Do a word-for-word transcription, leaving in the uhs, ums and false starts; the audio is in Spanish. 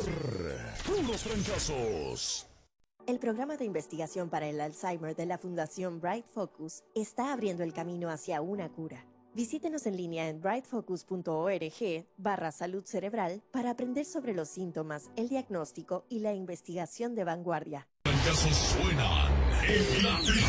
Puros trancazos. El programa de investigación para el Alzheimer de la Fundación Bright Focus está abriendo el camino hacia una cura. Visítenos en línea en brightfocus.org barra salud cerebral para aprender sobre los síntomas, el diagnóstico y la investigación de vanguardia. Trancazos suenan en la